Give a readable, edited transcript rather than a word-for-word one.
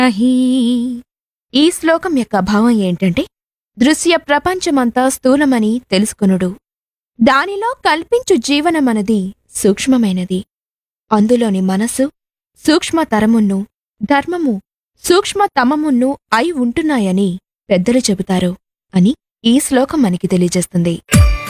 అహీ. ఈ శ్లోకం యొక్క భావం ఏంటంటే దృశ్య ప్రపంచమంతా స్థూలమని తెలుసుకొనుడు. దానిలో కల్పించు జీవనమనది సూక్ష్మమైనది. అందులోని మనసు సూక్ష్మతరమును, ధర్మము సూక్ష్మతమమును అయి ఉంటున్నాయని పెద్దలు చెబుతారు అని ఈ శ్లోకం మనకి తెలియజేస్తుంది.